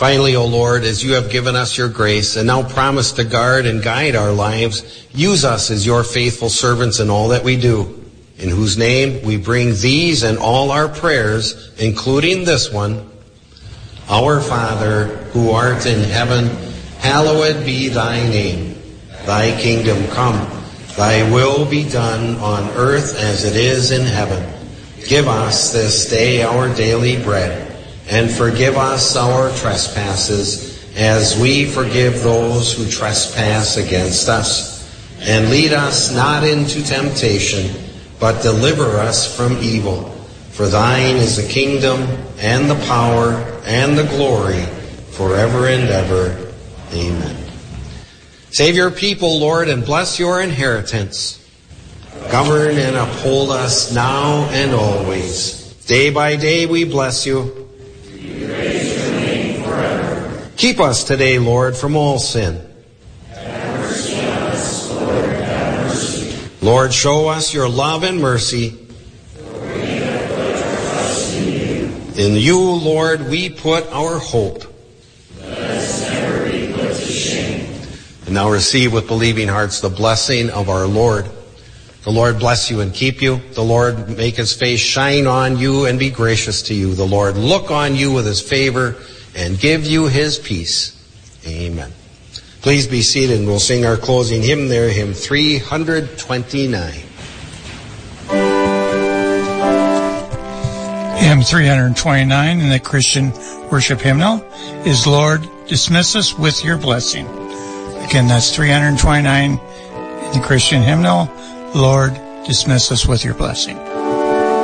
Finally, O Lord, as you have given us your grace and now promise to guard and guide our lives, use us as your faithful servants in all that we do, in whose name we bring these and all our prayers, including this one. Our Father, who art in heaven, hallowed be thy name. Thy kingdom come, thy will be done on earth as it is in heaven. Give us this day our daily bread, and forgive us our trespasses, as we forgive those who trespass against us. And lead us not into temptation, but deliver us from evil. For thine is the kingdom, and the power, and the glory, forever and ever. Amen. Save your people, Lord, and bless your inheritance. Govern and uphold us now and always. Day by day we bless you. We praise your name forever. Keep us today, Lord, from all sin. Have mercy on us, Lord, have mercy. Lord, show us your love and mercy. For we have put our trust in you. In you, Lord, we put our hope. Let us never be put to shame. And now receive with believing hearts the blessing of our Lord. The Lord bless you and keep you. The Lord make his face shine on you and be gracious to you. The Lord look on you with his favor and give you his peace. Amen. Please be seated and we'll sing our closing hymn there, hymn 329. Hymn 329 in the Christian worship hymnal is Lord, Dismiss Us with Your Blessing. Again, that's 329 in the Christian hymnal. Lord, dismiss us with your blessing.